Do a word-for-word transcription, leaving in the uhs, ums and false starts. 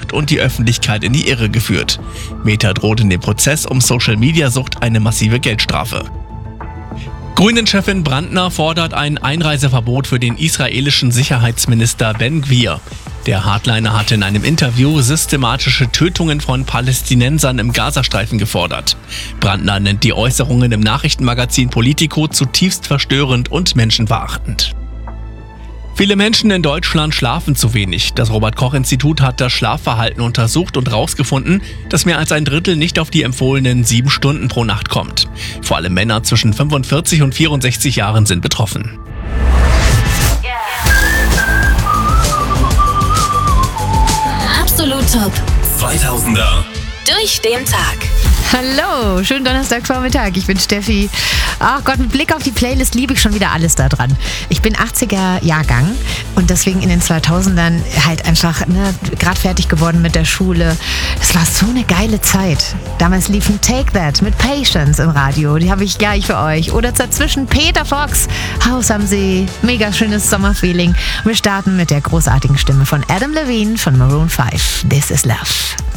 missbraucht und die Öffentlichkeit in die Irre geführt. Meta droht in dem Prozess um Social-Media-Sucht eine massive Geldstrafe. Grünen-Chefin Brandner fordert ein Einreiseverbot für den israelischen Sicherheitsminister Ben Gvir. Der Hardliner hatte in einem Interview systematische Tötungen von Palästinensern im Gazastreifen gefordert. Brandner nennt die Äußerungen im Nachrichtenmagazin Politico zutiefst verstörend und menschenverachtend. Viele Menschen in Deutschland schlafen zu wenig. Das Robert-Koch-Institut hat das Schlafverhalten untersucht und herausgefunden, dass mehr als ein Drittel nicht auf die empfohlenen sieben Stunden pro Nacht kommt. Vor allem Männer zwischen fünfundvierzig und vierundsechzig Jahren sind betroffen. Absolut Top. zweitausender. Durch den Tag. Hallo, schönen Donnerstagvormittag. Ich bin Steffi. Ach Gott, mit Blick auf die Playlist liebe ich schon wieder alles da dran. Ich bin achtziger-Jahrgang und deswegen in den zweitausendern halt einfach ne, gerade fertig geworden mit der Schule. Das war so eine geile Zeit. Damals liefen Take That mit Patience im Radio. Die habe ich gleich für euch. Oder dazwischen Peter Fox, Haus am See. Mega schönes Sommerfeeling. Wir starten mit der großartigen Stimme von Adam Levine von Maroon five. This is Love.